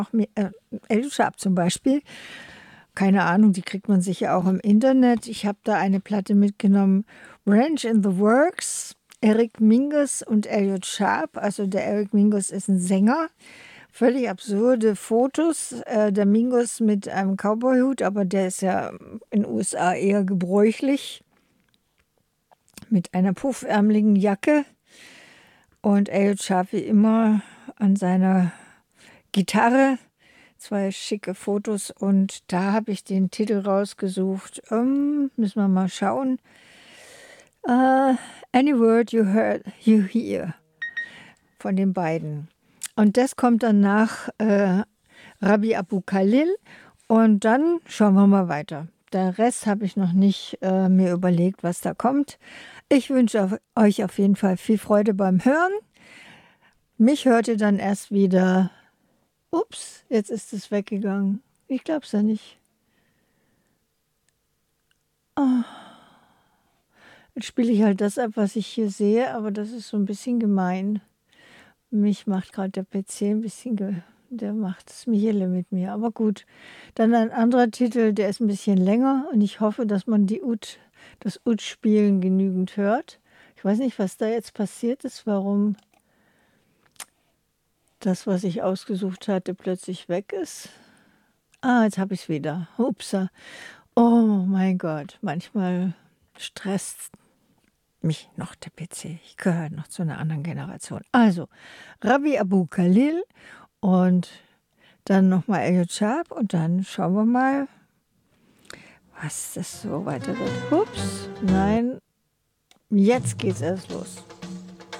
El Sharp zum Beispiel. Keine Ahnung, die kriegt man sicher auch im Internet. Ich habe da eine Platte mitgenommen. Ranch in the Works, Eric Mingus und Elliot Sharp. Also der Eric Mingus ist ein Sänger. Völlig absurde Fotos. Der Mingus mit einem Cowboyhut, aber der ist ja in den USA eher gebräuchlich. Mit einer puffärmeligen Jacke. Und Elliot Sharp wie immer an seiner Gitarre. 2 schicke Fotos und da habe ich den Titel rausgesucht. Müssen wir mal schauen. Any Word You Hear von den beiden. Und das kommt dann nach Rabbi Abu Khalil und dann schauen wir mal weiter. Der Rest habe ich noch nicht mir überlegt, was da kommt. Ich wünsche euch auf jeden Fall viel Freude beim Hören. Mich hört ihr dann erst wieder. Ups, jetzt ist es weggegangen. Ich glaube es ja nicht. Jetzt spiele ich halt das ab, was ich hier sehe, aber das ist so ein bisschen gemein. Mich macht gerade der PC ein bisschen, der macht das Michele mit mir. Aber gut, dann ein anderer Titel, der ist ein bisschen länger und ich hoffe, dass man das Ut-Spielen genügend hört. Ich weiß nicht, was da jetzt passiert ist, warum das, was ich ausgesucht hatte, plötzlich weg ist. Jetzt habe ich es wieder. Upsa. Oh mein Gott, manchmal stresst mich noch der PC. Ich gehöre noch zu einer anderen Generation. Also, Rabbi Abu Khalil und dann nochmal Elliot Sharp und dann schauen wir mal, was das so weiter wird. Ups, nein, jetzt geht's erst los.